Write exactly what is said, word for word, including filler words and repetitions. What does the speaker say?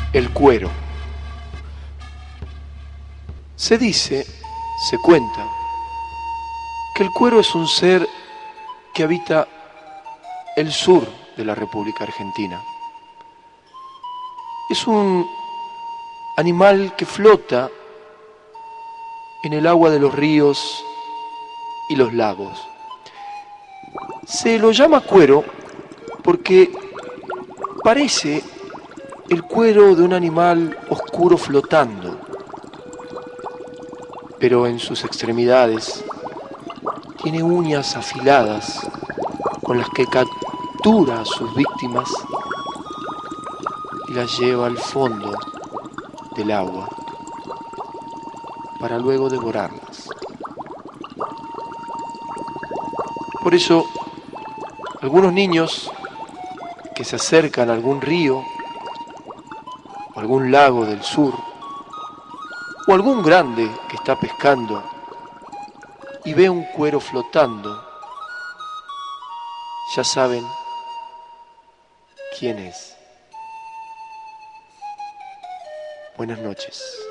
El cuero. Se dice, se cuenta, que el cuero es un ser que habita el sur de la República Argentina. Es un animal que flota en el agua de los ríos y los lagos. Se lo llama cuero porque parece el cuero de un animal oscuro flotando, pero en sus extremidades tiene uñas afiladas con las que captura a sus víctimas y las lleva al fondo del agua para luego devorarlas. Por eso, algunos niños que se acercan a algún río o algún lago del sur, o algún grande que está pescando y ve un cuero flotando, ya saben quién es. Buenas noches.